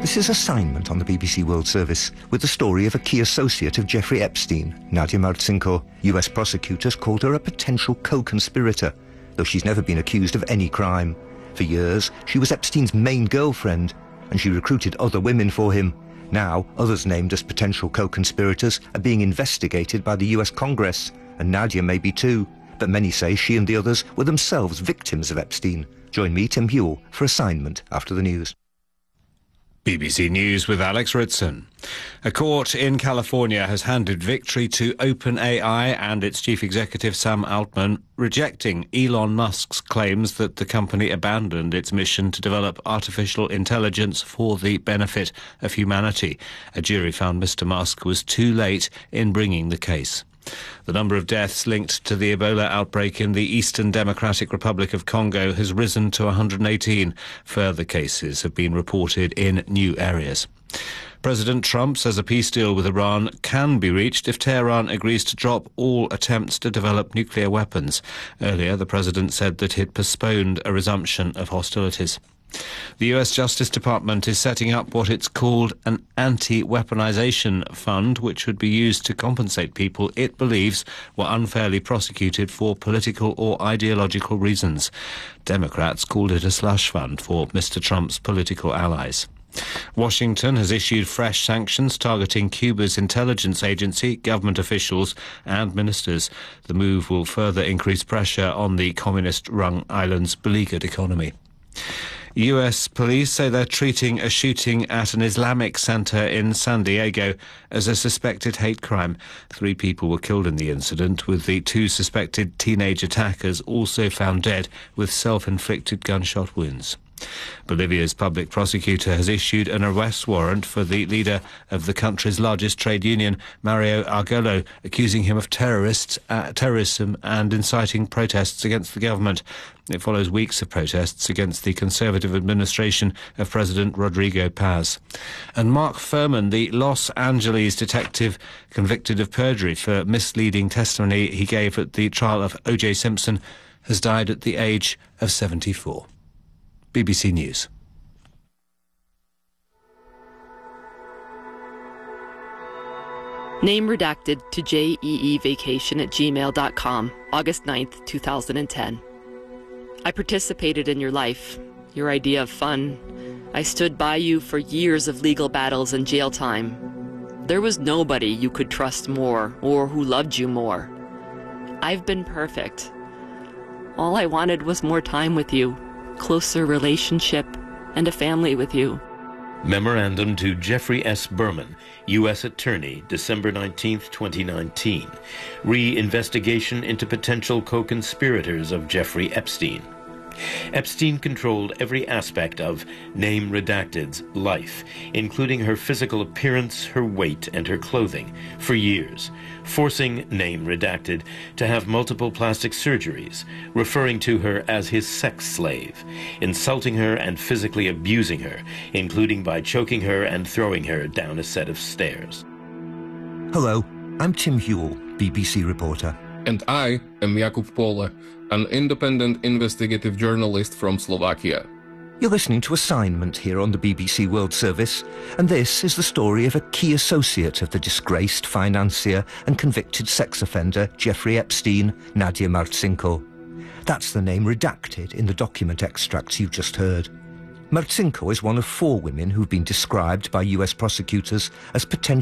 This is Assignment on the BBC World Service with the story of a key associate of Jeffrey Epstein, Nadia Martchenko. US prosecutors called her a potential co-conspirator, though she's never been accused of any crime. For years, she was Epstein's main girlfriend, and she recruited other women for him. Now, others named as potential co-conspirators are being investigated by the US Congress, and Nadia may be too, but many say she and the others were themselves victims of Epstein. Join me, Tim Hewell, for Assignment after the news. BBC News with Alex Ritson. A court in California has handed victory to OpenAI and its chief executive Sam Altman, rejecting Elon Musk's claims that the company abandoned its mission to develop artificial intelligence for the benefit of humanity. A jury found Mr. Musk was too late in bringing the case. The number of deaths linked to the Ebola outbreak in the Eastern Democratic Republic of Congo has risen to 118. Further cases have been reported in new areas. President Trump says a peace deal with Iran can be reached if Tehran agrees to drop all attempts to develop nuclear weapons. Earlier, the president said that he'd postponed a resumption of hostilities. The US Justice Department is setting up what it's called an anti-weaponization fund, which would be used to compensate people it believes were unfairly prosecuted for political or ideological reasons. Democrats called it a slush fund for Mr. Trump's political allies. Washington has issued fresh sanctions targeting Cuba's intelligence agency, government officials and ministers. The move will further increase pressure on the communist-run island's beleaguered economy. US police say they're treating a shooting at an Islamic center in San Diego as a suspected hate crime. 3 people were killed in the incident, with the 2 suspected teenage attackers also found dead with self-inflicted gunshot wounds. Bolivia's public prosecutor has issued an arrest warrant for the leader of the country's largest trade union, Mario Argolo, accusing him of terrorism and inciting protests against the government. It follows weeks of protests against the conservative administration of President Rodrigo Paz. And Mark Furman, the Los Angeles detective convicted of perjury for misleading testimony he gave at the trial of O.J. Simpson, has died at the age of 74. BBC News. Name redacted to jeevacation@gmail.com, August 9th, 2010. I participated in your life, your idea of fun. I stood by you for years of legal battles and jail time. There was nobody you could trust more or who loved you more. I've been perfect. All I wanted was more time with you, closer relationship, and a family with you. Memorandum to Jeffrey S. Berman, U.S. Attorney, December 19, 2019. Re-investigation into potential co-conspirators of Jeffrey Epstein. Epstein controlled every aspect of Name Redacted's life, including her physical appearance, her weight, and her clothing, for years, forcing Name Redacted to have multiple plastic surgeries, referring to her as his sex slave, insulting her and physically abusing her, including by choking her and throwing her down a set of stairs. Hello, I'm Tim Hewell, BBC reporter. And I am Jakub Pole, an independent investigative journalist from Slovakia. You're listening to Assignment here on the BBC World Service, and this is the story of a key associate of the disgraced financier and convicted sex offender Jeffrey Epstein, Nadia Martchenko. That's the name redacted in the document extracts you just heard. Martchenko is one of 4 women who've been described by US prosecutors as potential